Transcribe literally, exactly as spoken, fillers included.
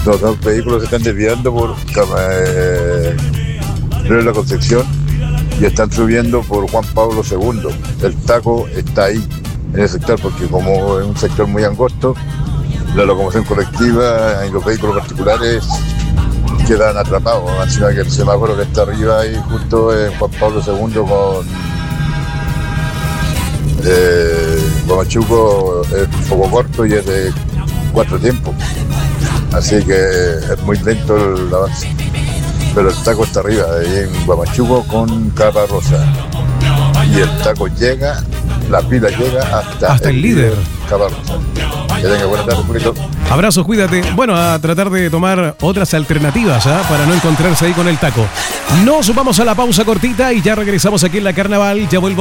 Los dos vehículos se están desviando por eh, Río de la Concepción y están subiendo por Juan Pablo segundo. El taco está ahí, en el sector, porque como es un sector muy angosto, la locomoción colectiva y los vehículos particulares quedan atrapados. Encima que el semáforo que está arriba ahí justo en Juan Pablo segundo con eh, Guamachuco es un poco corto y es de cuatro tiempos. Así que es muy lento el avance. Pero el taco está arriba, ahí en Guamachuco con Capa Rosa. Y el taco llega, la pila llega hasta, hasta el, el líder. Capa Rosa. Que tenga buena tarde, Julito. Abrazos, cuídate. Bueno, a tratar de tomar otras alternativas, ¿eh? Para no encontrarse ahí con el taco. Nos vamos a la pausa cortita y ya regresamos aquí en la Carnaval. Ya vuelvo.